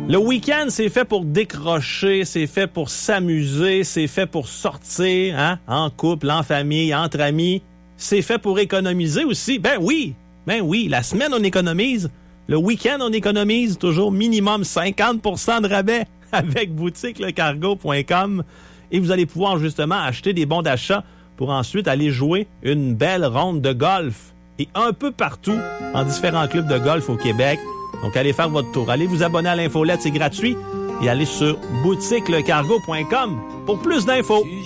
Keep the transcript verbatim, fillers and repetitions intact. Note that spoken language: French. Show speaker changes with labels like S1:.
S1: Le week-end, c'est fait pour décrocher, c'est fait pour s'amuser, c'est fait pour sortir, hein, en couple, en famille, entre amis. C'est fait pour économiser aussi. Ben oui, ben oui, la semaine, on économise. Le week-end, on économise toujours minimum cinquante pour cent de rabais avec boutique le cargo point com. Et vous allez pouvoir justement acheter des bons d'achat pour ensuite aller jouer une belle ronde de golf. Et un peu partout, en différents clubs de golf au Québec. Donc, allez faire votre tour. Allez vous abonner à l'infolette, c'est gratuit. Et allez sur boutique le cargo point com pour plus d'infos.